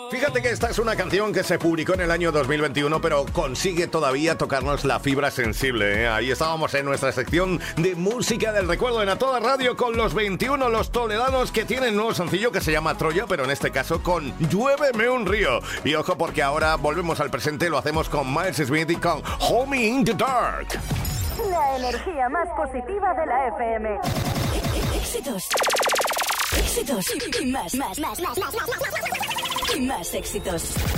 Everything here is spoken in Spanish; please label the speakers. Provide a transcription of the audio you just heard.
Speaker 1: Fíjate que esta es una canción que se publicó en el año 2021, pero consigue todavía tocarnos la fibra sensible, ¿eh? Ahí estábamos en nuestra sección de música del recuerdo en A Toda Radio con los 21, los toledanos, que tienen un nuevo sencillo que se llama Troya, pero en este caso con Lluéveme un río. Y ojo, porque ahora volvemos al presente, lo hacemos con Miles Smith y con Hold Me in the Dark.
Speaker 2: La energía más positiva de la FM.
Speaker 3: Éxitos. Éxitos. Y más. Y más éxitos.